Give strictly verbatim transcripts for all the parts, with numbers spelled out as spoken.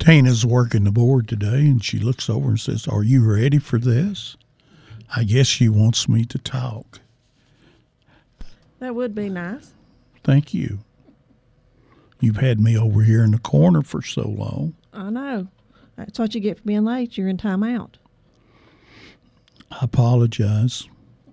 Tana's working the board today, and she looks over and says, "Are you ready for this?" I guess she wants me to talk. That would be nice. Thank you. You've had me over here in the corner for so long. I know. That's what you get for being late. You're in timeout. I apologize.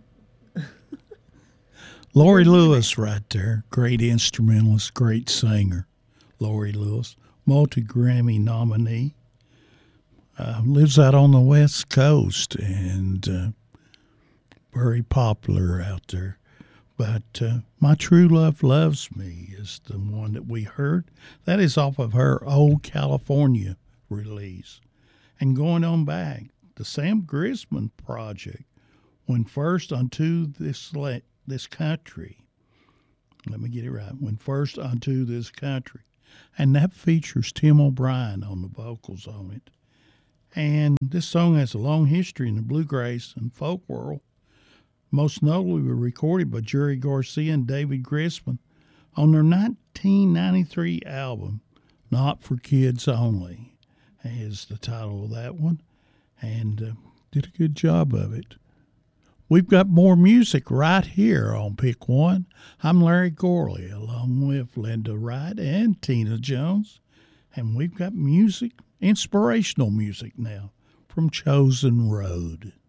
Lori Lewis right there. Great instrumentalist, great singer. Lori Lewis, multi-Grammy nominee. Uh, lives out on the West Coast and uh, very popular out there. But uh, My True Love Loves Me is the one that we heard. That is off of her Old California release. And going on back, the Sam Grisman Project, when first unto this le- this country, let me get it right, when first unto this country. And that features Tim O'Brien on the vocals on it. And this song has a long history in the bluegrass and folk world. Most notably were recorded by Jerry Garcia and David Grisman on their nineteen ninety-three album, Not for Kids Only, is the title of that one, and uh, did a good job of it. We've got more music right here on Pick One. I'm Larry Gorley, along with Linda Wright and Tina Jones, and we've got music, inspirational music now, from Chosen Road.